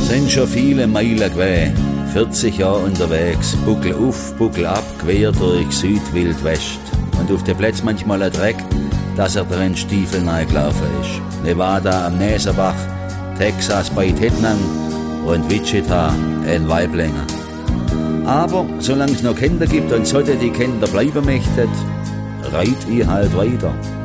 Sind schon viele Meilen gewesen, 40 Jahre unterwegs, Buckel auf, Buckel ab, quer durch Südwildwest. Und auf der Plätze manchmal ein Dreck, dass er drin Stiefel reingelaufen ist. Nevada am Näserbach, Texas bei Tettnang und Wichita in Waiblingen. Aber solange es noch Kinder gibt und sollte die Kinder bleiben möchten, reit ich halt weiter.